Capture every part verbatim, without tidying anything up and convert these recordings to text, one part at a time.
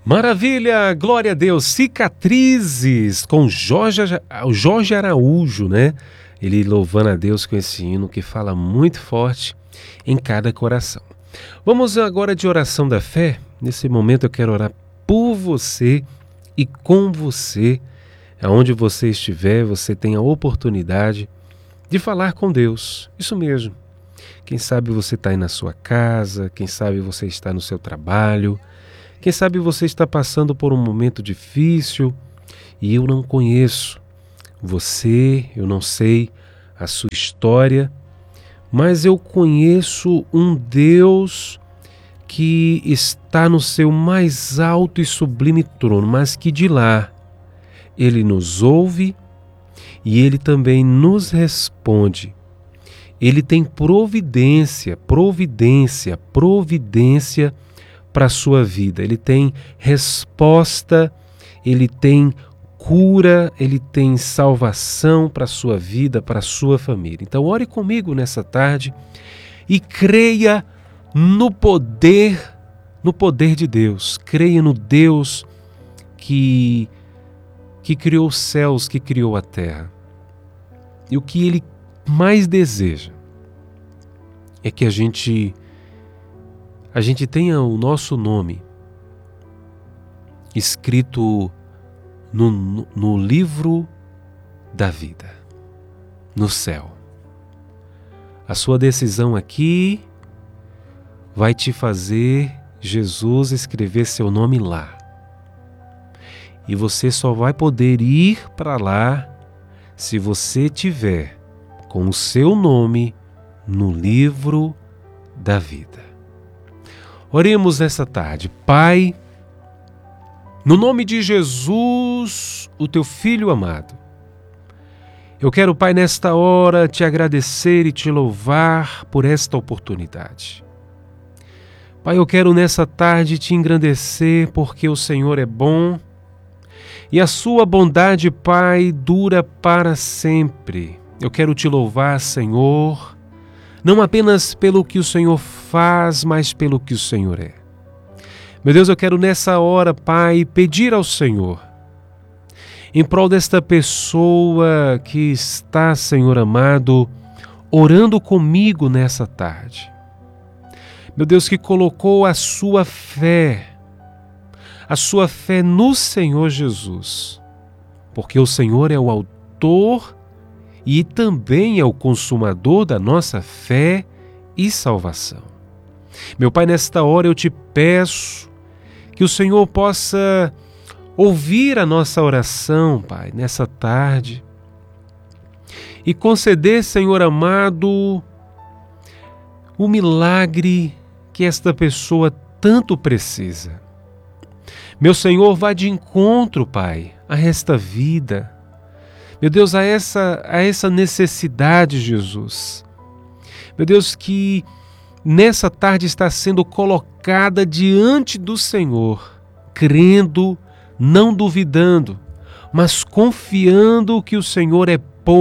Maravilha, glória a Deus, Cicatrizes com Jorge, o Jorge Araújo, né? Ele louvando a Deus com esse hino que fala muito forte em cada coração. Vamos agora de oração da fé. Nesse momento eu quero orar por você e com você. Aonde você estiver, você tem a oportunidade de falar com Deus. Isso mesmo. Quem sabe você está aí na sua casa, quem sabe você está no seu trabalho, quem sabe você está passando por um momento difícil e eu não conheço você, eu não sei a sua história, mas eu conheço um Deus que está no seu mais alto e sublime trono, mas que de lá Ele nos ouve e Ele também nos responde. Ele tem providência, providência, providência para a sua vida. Ele tem resposta, Ele tem cura, Ele tem salvação para a sua vida, para a sua família. Então ore comigo nessa tarde e creia no poder, no poder de Deus. Creia no Deus que, que criou os céus, que criou a terra. E o que Ele mais deseja é que a gente a gente tenha o nosso nome escrito no, no livro da vida, no céu. A sua decisão aqui vai te fazer Jesus escrever seu nome lá. E você só vai poder ir para lá se você tiver com o seu nome no livro da vida. Oremos nessa tarde. Pai, no nome de Jesus, o teu Filho amado, eu quero, Pai, nesta hora te agradecer e te louvar por esta oportunidade. Pai, eu quero nessa tarde te engrandecer porque o Senhor é bom e a sua bondade, Pai, dura para sempre. Eu quero te louvar, Senhor, não apenas pelo que o Senhor faz, mas pelo que o Senhor é. Meu Deus, eu quero nessa hora, Pai, pedir ao Senhor, em prol desta pessoa que está, Senhor amado, orando comigo nessa tarde. Meu Deus, que colocou a sua fé, a sua fé no Senhor Jesus, porque o Senhor é o autor e também é o consumador da nossa fé e salvação. Meu Pai, nesta hora eu te peço que o Senhor possa ouvir a nossa oração, Pai, nessa tarde, e conceder, Senhor amado, o milagre que esta pessoa tanto precisa. Meu Senhor, vá de encontro, Pai, a esta vida. Meu Deus, a essa, a essa necessidade, Jesus. Meu Deus, que nessa tarde está sendo colocada diante do Senhor, crendo, não duvidando, mas confiando que o Senhor é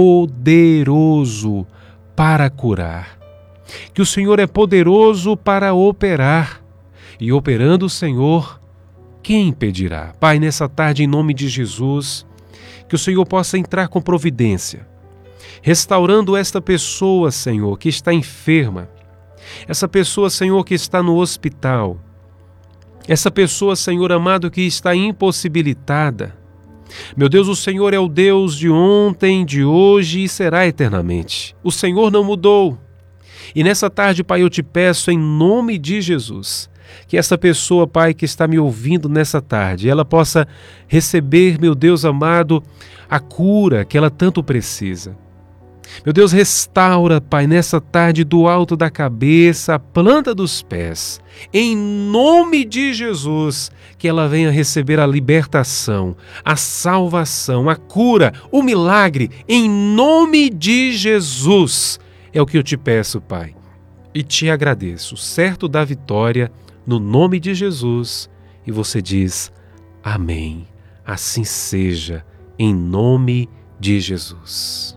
poderoso para curar, que o Senhor é poderoso para operar, e operando o Senhor, quem impedirá? Pai, nessa tarde, em nome de Jesus, que o Senhor possa entrar com providência, restaurando esta pessoa, Senhor, que está enferma, essa pessoa, Senhor, que está no hospital, essa pessoa, Senhor amado, que está impossibilitada. Meu Deus, o Senhor é o Deus de ontem, de hoje e será eternamente. O Senhor não mudou. E nessa tarde, Pai, eu te peço em nome de Jesus, que essa pessoa, Pai, que está me ouvindo nessa tarde, ela possa receber, meu Deus amado, a cura que ela tanto precisa. Meu Deus, restaura, Pai, nessa tarde do alto da cabeça, a planta dos pés. Em nome de Jesus, que ela venha receber a libertação, a salvação, a cura, o milagre. Em nome de Jesus, é o que eu te peço, Pai. E te agradeço, certo da vitória, no nome de Jesus. E você diz, amém. Assim seja, em nome de Jesus.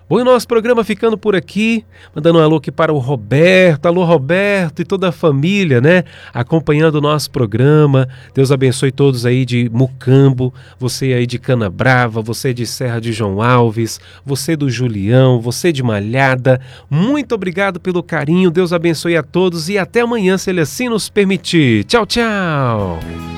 Bom, e o nosso programa ficando por aqui, mandando um alô aqui para o Roberto, alô Roberto e toda a família, né, acompanhando o nosso programa. Deus abençoe todos aí de Mucambo, você aí de Canabrava, você de Serra de João Alves, você do Julião, você de Malhada. Muito obrigado pelo carinho, Deus abençoe a todos e até amanhã, se Ele assim nos permitir. Tchau, tchau!